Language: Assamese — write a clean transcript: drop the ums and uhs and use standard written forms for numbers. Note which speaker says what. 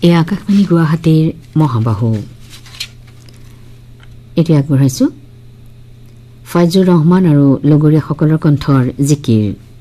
Speaker 1: এই আকাশবাণী গুৱাহাটীৰ মহাবাহু এতিয়া আগবঢ়াইছো ফাইজুৰ ৰহমান আৰু লগৰীয়াসকলৰ কণ্ঠৰ জিকিৰ।